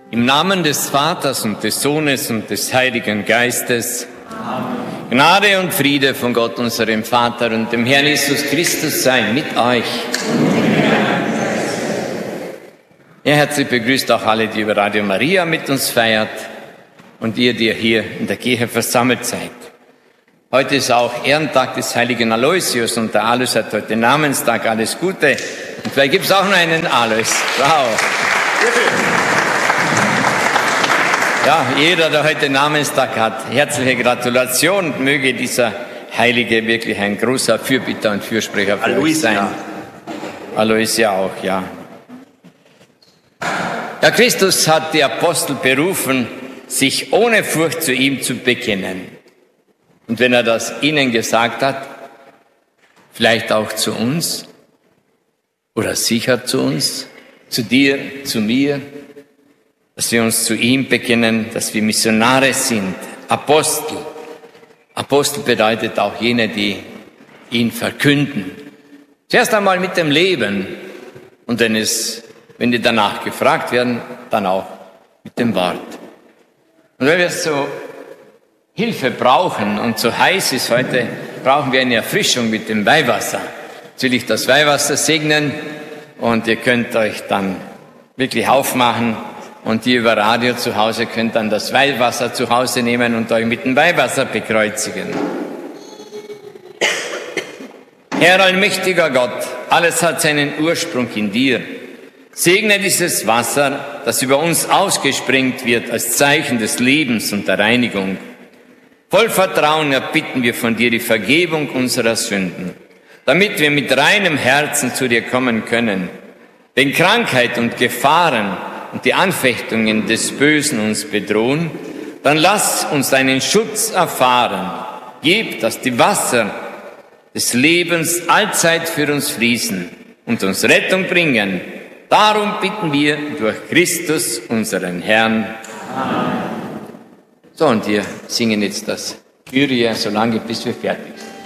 Im Namen des Vaters und des Sohnes und des Heiligen Geistes. Amen. Gnade und Friede von Gott, unserem Vater und dem Herrn Jesus Christus sei mit euch. Ja, herzlich begrüßt auch alle, die über Radio Maria mit uns feiert und ihr, die hier in der Kirche versammelt seid. Heute ist auch Ehrentag des heiligen Aloysius und der Alois hat heute Namenstag. Alles Gute. Und vielleicht gibt es auch noch einen Alois. Wow. Ja, jeder, der heute Namenstag hat, herzliche Gratulation und möge dieser Heilige wirklich ein großer Fürbitter und Fürsprecher für euch sein. Aloysia auch, ja. Ja, Christus hat die Apostel berufen, sich ohne Furcht zu ihm zu bekennen. Und wenn er das ihnen gesagt hat, vielleicht auch zu uns oder sicher zu uns, zu dir, zu mir, dass wir uns zu ihm bekennen, dass wir Missionare sind, Apostel. Apostel bedeutet auch jene, die ihn verkünden. Zuerst einmal mit dem Leben und wenn die danach gefragt werden, dann auch mit dem Wort. Und wenn wir so Hilfe brauchen und so heiß ist heute, brauchen wir eine Erfrischung mit dem Weihwasser. Jetzt will ich das Weihwasser segnen und ihr könnt euch dann wirklich aufmachen. Und die über Radio zu Hause könnt dann das Weihwasser zu Hause nehmen und euch mit dem Weihwasser bekreuzigen. Herr allmächtiger Gott, alles hat seinen Ursprung in dir. Segne dieses Wasser, das über uns ausgesprengt wird als Zeichen des Lebens und der Reinigung. Voll Vertrauen erbitten wir von dir die Vergebung unserer Sünden, damit wir mit reinem Herzen zu dir kommen können. Wenn Krankheit und Gefahren und die Anfechtungen des Bösen uns bedrohen, dann lass uns deinen Schutz erfahren. Gib, dass die Wasser des Lebens allzeit für uns fließen und uns Rettung bringen. Darum bitten wir durch Christus, unseren Herrn. Amen. So, und wir singen jetzt das Kyrie, solange bis wir fertig sind.